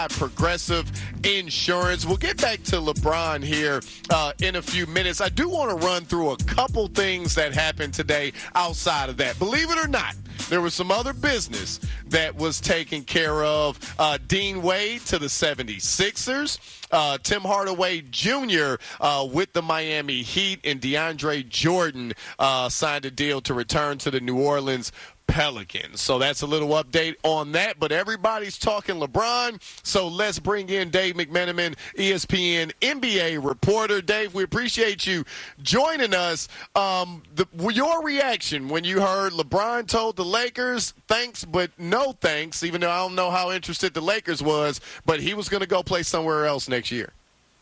Progressive Insurance. We'll get back to LeBron here in a few minutes. I do want to run through a couple things that happened today outside of that. Believe it or not, there was some other business that was taken care of. Dean Wade to the 76ers. Tim Hardaway Jr. With the Miami Heat, and DeAndre Jordan signed a deal to return to the New Orleans Pelicans. So that's a little update on that, but everybody's talking LeBron, so let's bring in Dave McMenamin, ESPN NBA reporter. Dave, we appreciate you joining us. Your reaction when you heard LeBron told the Lakers, thanks, but no thanks, even though I don't know how interested the Lakers was, but he was going to go play somewhere else next year.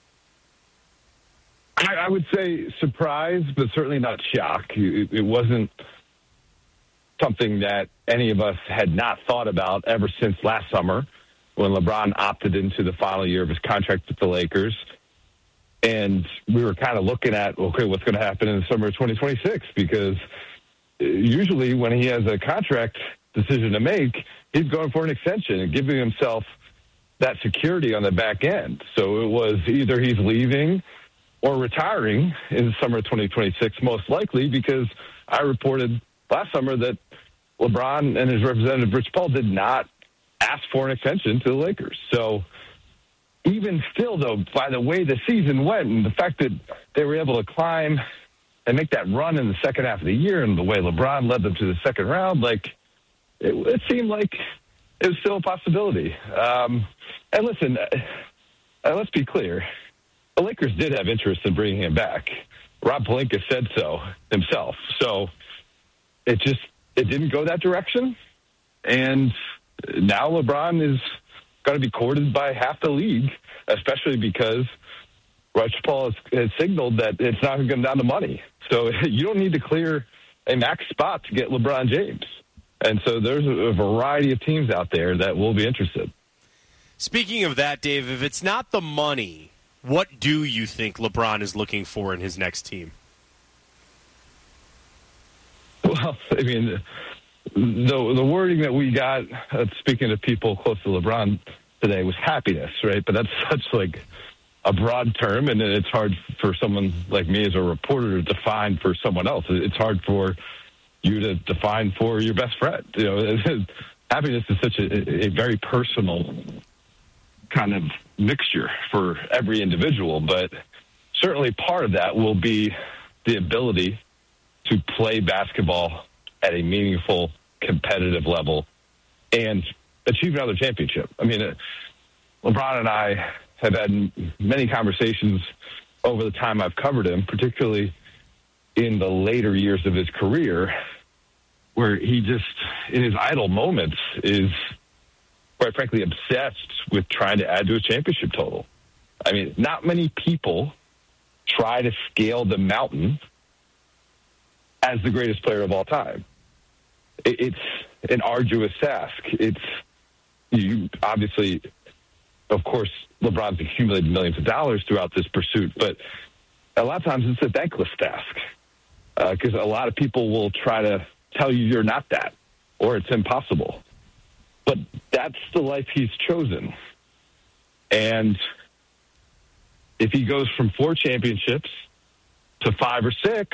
I would say surprised, but certainly not shocked. It wasn't something that any of us had not thought about ever since last summer when LeBron opted into the final year of his contract with the Lakers. And we were kind of looking at, okay, what's going to happen in the summer of 2026? Because usually when he has a contract decision to make, he's going for an extension and giving himself that security on the back end. So it was either he's leaving or retiring in the summer of 2026, most likely, because I reported last summer that LeBron and his representative, Rich Paul, did not ask for an extension to the Lakers. So even still, though, by the way the season went and the fact that they were able to climb and make that run in the second half of the year and the way LeBron led them to the second round, it seemed like it was still a possibility. And listen, let's be clear. The Lakers did have interest in bringing him back. Rob Pelinka said so himself. So it didn't go that direction, and now LeBron is going to be courted by half the league, especially because Rich Paul has signaled that it's not going to come down to money. So you don't need to clear a max spot to get LeBron James. And so there's a variety of teams out there that will be interested. Speaking of that, Dave, if it's not the money, what do you think LeBron is looking for in his next team? Well, I mean, the wording that we got, speaking to people close to LeBron today, was happiness, right? But that's such a broad term, and it's hard for someone like me as a reporter to define for someone else. It's hard for you to define for your best friend. Happiness is such a very personal kind of mixture for every individual, but certainly part of that will be the ability to play basketball at a meaningful, competitive level and achieve another championship. I mean, LeBron and I have had many conversations over the time I've covered him, particularly in the later years of his career, where he just, in his idle moments, is quite frankly obsessed with trying to add to a championship total. I mean, not many people try to scale the mountain as the greatest player of all time. It's an arduous task. Obviously, of course, LeBron's accumulated millions of dollars throughout this pursuit, but a lot of times it's a thankless task because a lot of people will try to tell you you're not that or it's impossible. But that's the life he's chosen. And if he goes from 4 championships to 5 or 6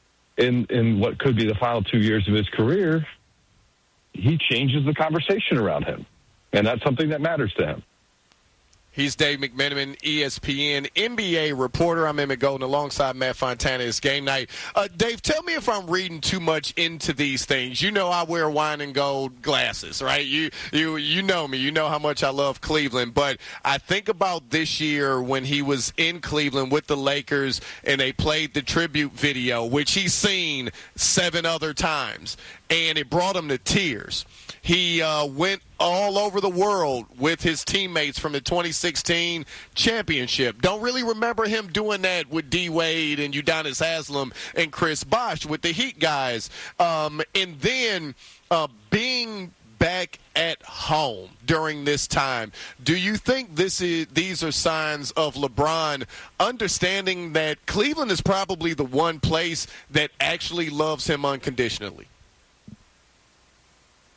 in what could be the final 2 years of his career, he changes the conversation around him. And that's something that matters to him. He's Dave McMenamin, ESPN NBA reporter. I'm Emmett Golden alongside Matt Fontana. It's game night. Dave, tell me if I'm reading too much into these things. You know I wear wine and gold glasses, right? You know me. You know how much I love Cleveland. But I think about this year when he was in Cleveland with the Lakers and they played the tribute video, which he's seen 7 other times, and it brought him to tears. He went all over the world with his teammates from the 2016 championship. Don't really remember him doing that with D. Wade and Udonis Haslem and Chris Bosh with the Heat guys. And then being back at home during this time, do you think these are signs of LeBron understanding that Cleveland is probably the one place that actually loves him unconditionally?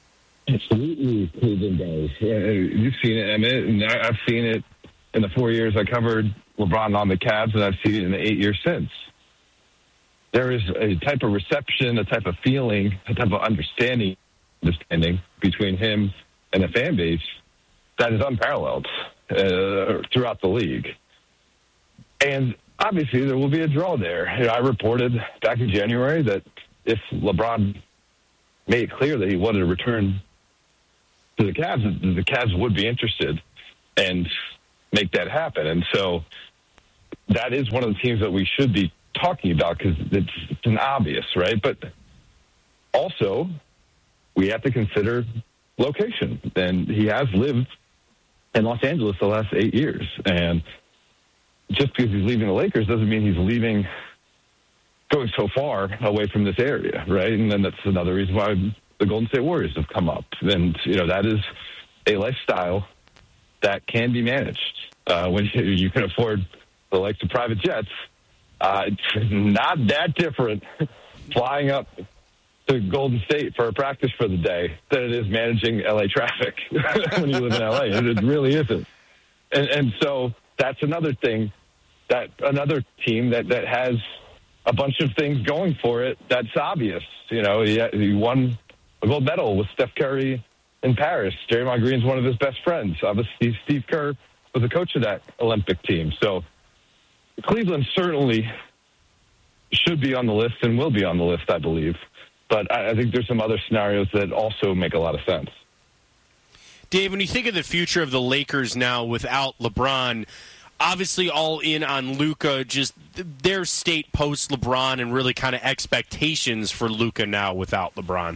Absolutely, Cleveland does. You've seen it, Emmett, and I've seen it in the 4 years I covered LeBron on the Cavs, and I've seen it in the 8 years since. There is a type of reception, a type of feeling, a type of understanding between him and the fan base that is unparalleled throughout the league. And obviously, there will be a draw there. I reported back in January that if LeBron made it clear that he wanted to return to the Cavs would be interested and make that happen. And so that is one of the teams that we should be talking about because it's an obvious, right? But also, we have to consider location. And he has lived in Los Angeles the last 8 years. And just because he's leaving the Lakers doesn't mean he's going so far away from this area, right? And then that's another reason why the Golden State Warriors have come up. And, that is a lifestyle that can be managed. When you can afford the likes of private jets, it's not that different flying up to Golden State for a practice for the day than it is managing LA traffic when you live in LA. It really isn't. And so that's another thing, that another team that has a bunch of things going for it that's obvious. He won a gold medal with Steph Curry in Paris. Draymond Green's one of his best friends. Obviously, Steve Kerr was the coach of that Olympic team. So Cleveland certainly should be on the list and will be on the list, I believe. But I think there's some other scenarios that also make a lot of sense. Dave, when you think of the future of the Lakers now without LeBron, obviously all in on Luka, just their state post-LeBron and really kind of expectations for Luka now without LeBron.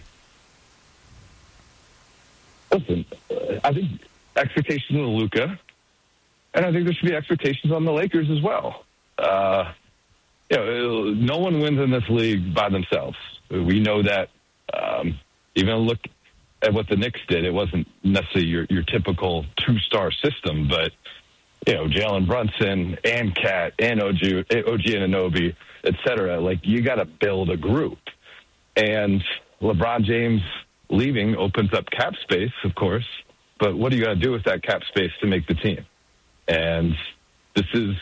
Listen, I think expectations on Luka, and I think there should be expectations on the Lakers as well. No one wins in this league by themselves. We know that. Even look at what the Knicks did. It wasn't necessarily your typical two-star system, but Jalen Brunson and Cat and OG Anunoby, et cetera. You got to build a group. And LeBron James leaving opens up cap space, of course. But what do you got to do with that cap space to make the team? And this is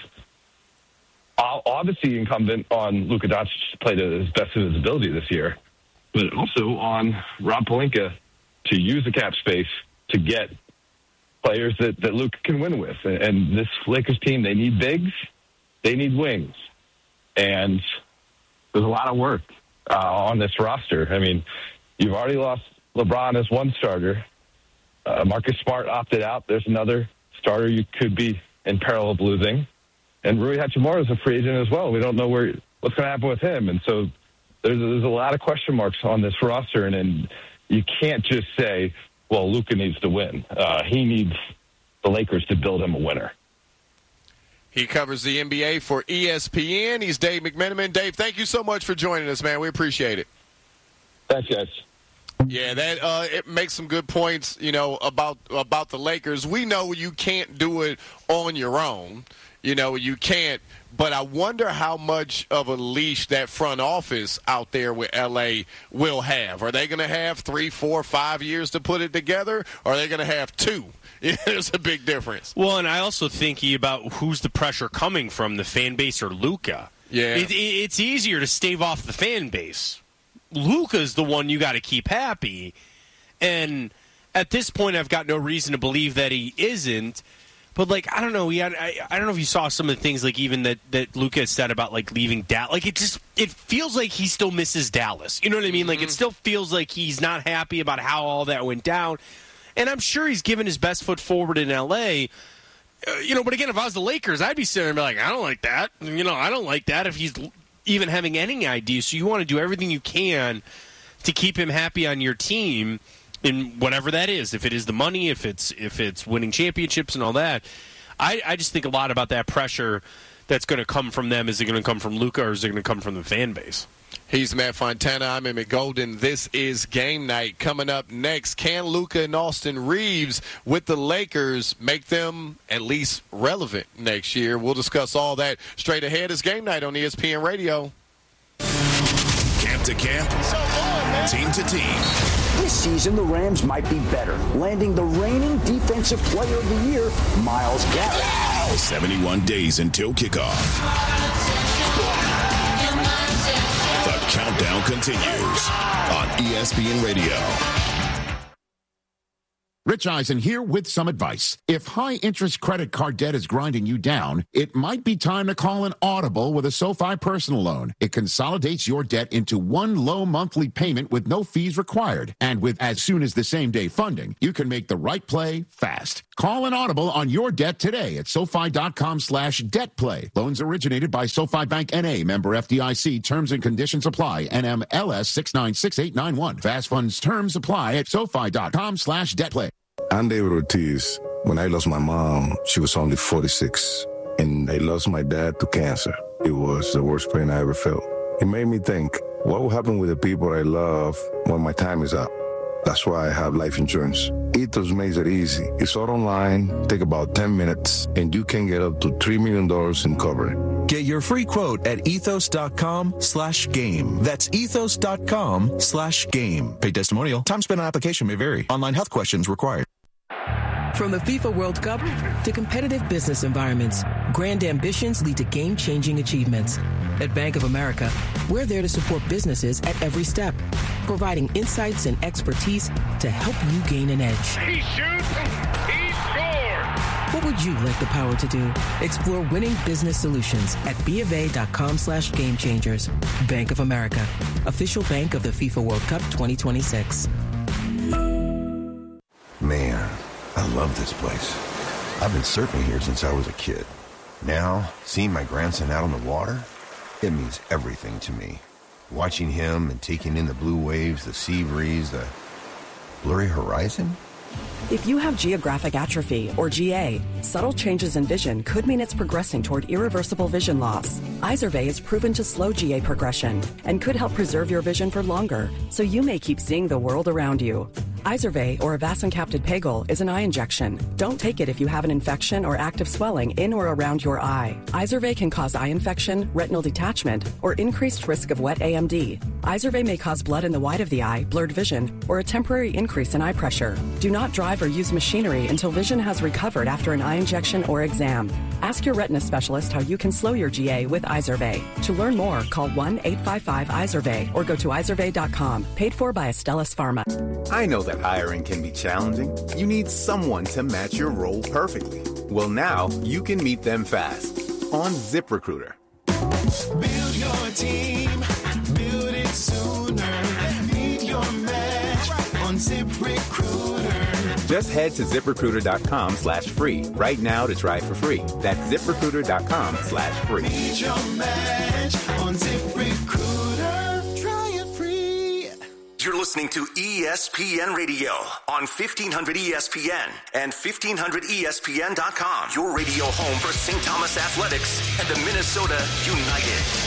obviously incumbent on Luka Doncic to play to his best of his ability this year, but also on Rob Pelinka to use the cap space to get players that Luka can win with. And this Lakers team, they need bigs, they need wings. And there's a lot of work on this roster. I mean, you've already lost LeBron as one starter. Marcus Smart opted out. There's another starter you could be in peril of losing. And Rui Hachimura is a free agent as well. We don't know what's going to happen with him. And so there's a lot of question marks on this roster. And you can't just say, well, Luka needs to win. He needs the Lakers to build him a winner. He covers the NBA for ESPN. He's Dave McMenamin. Dave, thank you so much for joining us, man. We appreciate it. Thanks, guys. Yeah, that it makes some good points, about the Lakers. We know you can't do it on your own. You can't. But I wonder how much of a leash that front office out there with L.A. will have. Are they going to have 3, 4, 5 years to put it together? Or are they going to have 2? There's a big difference. Well, and I also think about who's the pressure coming from, the fan base or Luka. Yeah. It's easier to stave off the fan base. Luka's the one you got to keep happy. And at this point, I've got no reason to believe that he isn't. But, I don't know. I don't know if you saw some of the things, even that Luka said about, leaving Dallas. It feels like he still misses Dallas. You know what I mean? Mm-hmm. It still feels like he's not happy about how all that went down. And I'm sure he's given his best foot forward in L.A., but again, if I was the Lakers, I'd be sitting there and be like, I don't like that. I don't like that if he's even having any idea. So you want to do everything you can to keep him happy on your team. In whatever that is, if it is the money, if it's winning championships and all that, I just think a lot about that pressure that's going to come from them. Is it going to come from Luka or is it going to come from the fan base? He's Matt Fontana. I'm Emmett Golden. This is Game Night. Coming up next, can Luka and Austin Reeves with the Lakers make them at least relevant next year? We'll discuss all that straight ahead. It's Game Night on ESPN Radio. Camp to camp, team to team. This season, the Rams might be better, landing the reigning Defensive Player of the Year, Myles Garrett. 71 days until kickoff. The countdown continues on ESPN Radio. Rich Eisen here with some advice. If high-interest credit card debt is grinding you down, it might be time to call an Audible with a SoFi personal loan. It consolidates your debt into one low monthly payment with no fees required. And with as soon as the same-day funding, you can make the right play fast. Call an Audible on your debt today at SoFi.com/debtplay. Loans originated by SoFi Bank N.A., member FDIC. Terms and conditions apply. NMLS 696891. Fast funds terms apply at SoFi.com/debtplay. I'm David Ortiz. When I lost my mom, she was only 46, and I lost my dad to cancer. It was the worst pain I ever felt. It made me think, what will happen with the people I love when my time is up? That's why I have life insurance. Ethos makes it easy. It's all online, take about 10 minutes, and you can get up to $3 million in coverage. Get your free quote at ethos.com/game. That's ethos.com/game. Paid testimonial. Time spent on application may vary. Online health questions required. From the FIFA World Cup to competitive business environments, grand ambitions lead to game-changing achievements. At Bank of America, we're there to support businesses at every step, providing insights and expertise to help you gain an edge. He shoots, he scores! What would you like the power to do? Explore winning business solutions at BofA.com/gamechangers. Bank of America, official bank of the FIFA World Cup 2026. Man, I love this place. I've been surfing here since I was a kid. Now, seeing my grandson out on the water, it means everything to me. Watching him and taking in the blue waves, the sea breeze, the blurry horizon. If you have geographic atrophy, or GA, subtle changes in vision could mean it's progressing toward irreversible vision loss. Izervay is proven to slow GA progression and could help preserve your vision for longer, so you may keep seeing the world around you. Izervay, or avacincaptad pegol, is an eye injection. Don't take it if you have an infection or active swelling in or around your eye. Izervay can cause eye infection, retinal detachment, or increased risk of wet AMD. Izervay may cause blood in the white of the eye, blurred vision, or a temporary increase in eye pressure. Do not drive or use machinery until vision has recovered after an eye injection or exam. Ask your retina specialist how you can slow your GA with Izervay. To learn more, call 1-855-IZERVAY or go to izervay.com. Paid for by Astellas Pharma. I know that hiring can be challenging. You need someone to match your role perfectly. Well, now you can meet them fast on ZipRecruiter. Build your team, build it sooner. Meet your match on ZipRecruiter. Just head to ZipRecruiter.com/free right now to try for free. That's ZipRecruiter.com/free. Meet your match on ZipRecruiter. Try it free. You're listening to ESPN Radio on 1500 ESPN and 1500ESPN.com. Your radio home for St. Thomas Athletics and the Minnesota United.